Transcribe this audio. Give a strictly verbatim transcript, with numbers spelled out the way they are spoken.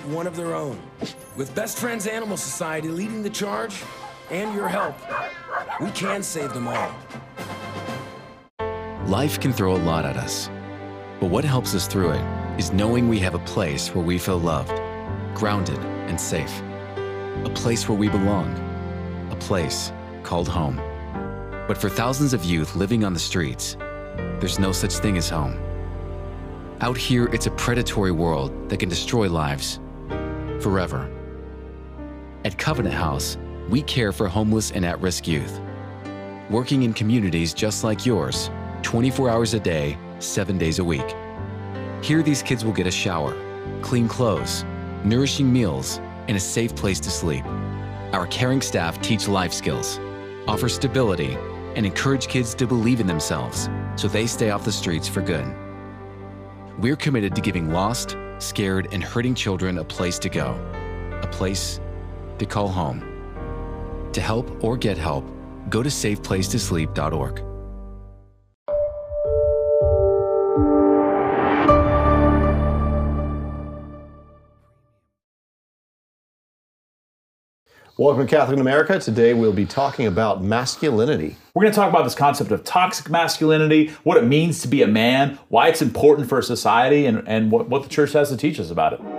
one of their own. With Best Friends Animal Society leading the charge, and your help, we can save them all. Life can throw a lot at us, but what helps us through it is knowing we have a place where we feel loved, grounded, and safe. A place where we belong, a place called home. But for thousands of youth living on the streets, there's no such thing as home. Out here, it's a predatory world that can destroy lives forever. At Covenant House, we care for homeless and at-risk youth, working in communities just like yours, twenty-four hours a day, seven days a week. Here, these kids will get a shower, clean clothes, nourishing meals, and a safe place to sleep. Our caring staff teach life skills, offer stability, and encourage kids to believe in themselves so they stay off the streets for good. We're committed to giving lost, scared, and hurting children a place to go, a place to call home. To help or get help, go to safe place to sleep dot org. Welcome to Catholic in America. Today we'll be talking about masculinity. We're going to talk about this concept of toxic masculinity, what it means to be a man, why it's important for society, and, and what, what the church has to teach us about it.